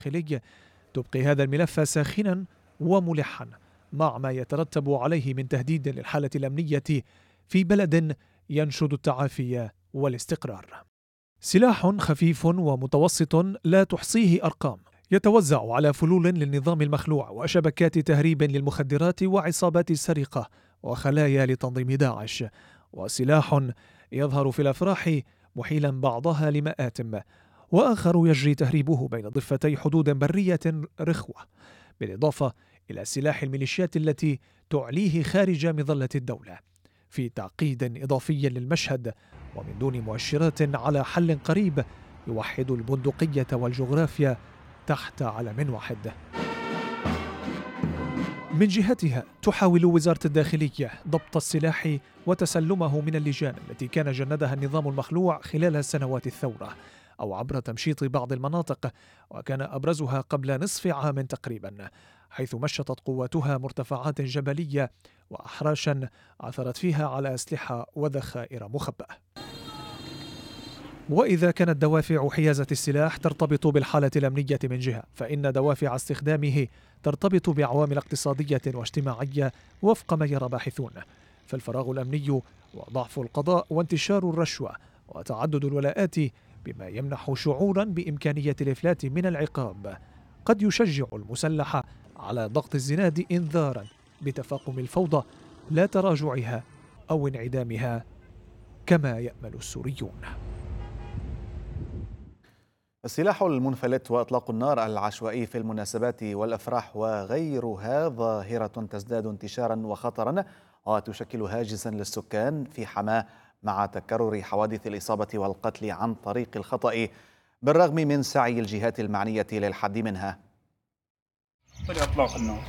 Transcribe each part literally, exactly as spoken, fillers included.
الداخلي تبقي هذا الملف ساخنا وملحا مع ما يترتب عليه من تهديد للحالة الأمنية في بلد ينشد التعافي والاستقرار. سلاح خفيف ومتوسط لا تحصيه أرقام يتوزع على فلول للنظام المخلوع وشبكات تهريب للمخدرات وعصابات السرقة وخلايا لتنظيم داعش، وسلاح يظهر في الأفراح محيلا بعضها لمآتم، وآخر يجري تهريبه بين ضفتي حدود برية رخوة، بالإضافة إلى سلاح الميليشيات التي تعليه خارج مظلة الدولة، في تعقيد إضافي للمشهد ومن دون مؤشرات على حل قريب يوحد البندقية والجغرافيا تحت علم واحد. من جهتها تحاول وزارة الداخلية ضبط السلاح وتسلمه من اللجان التي كان جندها النظام المخلوع خلال سنوات الثورة، أو عبر تمشيط بعض المناطق، وكان أبرزها قبل نصف عام تقريبا، حيث مشطت قواتها مرتفعات جبلية وأحراشا عثرت فيها على أسلحة وذخائر مخبأة. وإذا كانت دوافع حيازة السلاح ترتبط بالحالة الأمنية من جهة، فإن دوافع استخدامه ترتبط بعوامل اقتصادية واجتماعية وفق ما يرى باحثون، فالفراغ الأمني وضعف القضاء وانتشار الرشوة وتعدد الولاءات بما يمنح شعورا بإمكانية الإفلات من العقاب قد يشجع المسلح على ضغط الزناد إنذارا بتفاقم الفوضى لا تراجعها أو انعدامها كما يأمل السوريون. السلاح المنفلت وإطلاق النار العشوائي في المناسبات والأفراح وغيرها ظاهرة تزداد انتشارا وخطرا وتشكل هاجسا للسكان في حماة مع تكرر حوادث الإصابة والقتل عن طريق الخطأ بالرغم من سعي الجهات المعنية للحد منها. إطلاق النار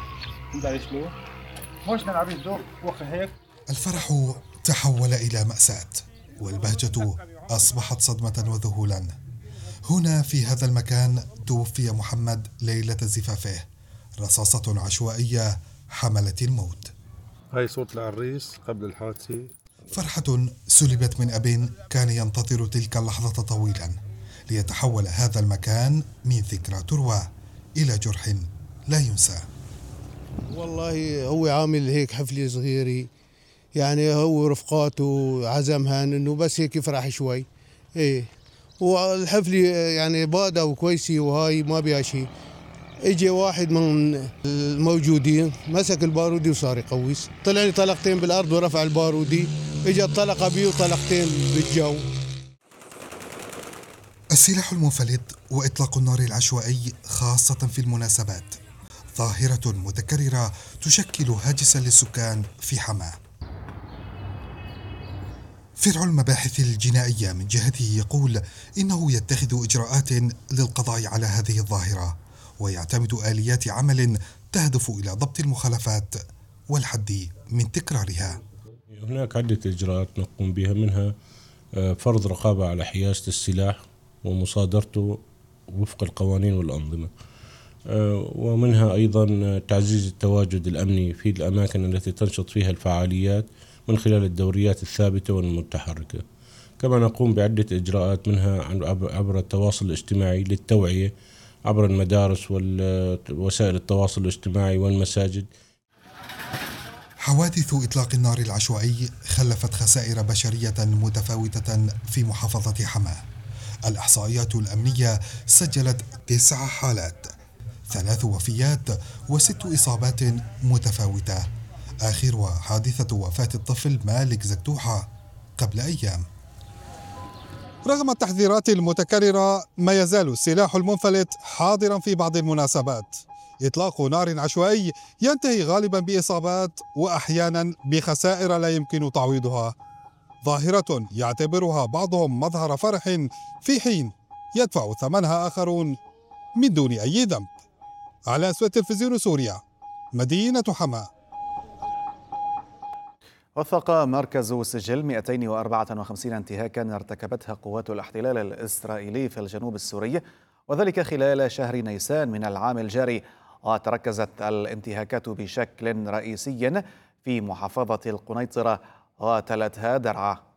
الفرح تحول إلى مأساة والبهجة أصبحت صدمة وذهولا. هنا في هذا المكان توفي محمد ليلة زفافه، رصاصة عشوائية حملت الموت. هاي صوت العريس قبل الحادثة. فرحة سلبت من أب كان ينتظر تلك اللحظة طويلا ليتحول هذا المكان من ذكرى تروى إلى جرح لا ينسى. والله هو عامل هيك حفلة صغيرة، يعني هو رفقاته عزمها انه بس هيك يفرح شوي، ايه والحفلة يعني بادة وكويسة وهاي ما بيها شيء. اجى واحد من الموجودين مسك البارودي وصار يقوس، طلع لي طلقتين بالارض ورفع البارودي، اجى طلقه بيه وطلقتين بالجو. السلاح المنفلت واطلاق النار العشوائي خاصة في المناسبات ظاهرة متكررة تشكل هاجسا للسكان في حماة. فرع المباحث الجنائية من جهته يقول إنه يتخذ إجراءات للقضاء على هذه الظاهرة ويعتمد آليات عمل تهدف إلى ضبط المخالفات والحد من تكرارها. هناك عدة إجراءات نقوم بها، منها فرض رقابة على حيازة السلاح ومصادرته وفق القوانين والأنظمة، ومنها أيضا تعزيز التواجد الأمني في الأماكن التي تنشط فيها الفعاليات من خلال الدوريات الثابتة والمتحركة. كما نقوم بعدة إجراءات منها عبر التواصل الاجتماعي للتوعية عبر المدارس ووسائل التواصل الاجتماعي والمساجد. حوادث إطلاق النار العشوائي خلفت خسائر بشرية متفاوتة في محافظة حماة. الإحصائيات الأمنية سجلت تسع حالات، ثلاث وفيات وست إصابات متفاوتة، آخرها حادثة وفاة الطفل مالك زكتوحة قبل أيام. رغم التحذيرات المتكررة ما يزال السلاح المنفلت حاضرا في بعض المناسبات. إطلاق نار عشوائي ينتهي غالبا بإصابات وأحيانا بخسائر لا يمكن تعويضها، ظاهرة يعتبرها بعضهم مظهر فرح في حين يدفع ثمنها آخرون من دون أي ذنب. على أسوة تلفزيون سوريا، مدينة حماة. وثق مركز سجل مئتين وأربعة وخمسين انتهاكا ارتكبتها قوات الاحتلال الإسرائيلي في الجنوب السوري، وذلك خلال شهر نيسان من العام الجاري. وتركزت الانتهاكات بشكل رئيسي في محافظة القنيطرة وتلتها درعا.